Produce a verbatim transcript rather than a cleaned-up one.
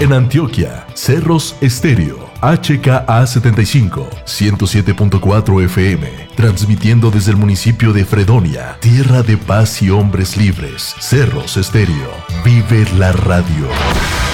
En Antioquia, Cerros Estéreo, H K A setenta y cinco, ciento siete punto cuatro F M, transmitiendo desde el municipio de Fredonia, tierra de paz y hombres libres. Cerros Estéreo, vive la radio.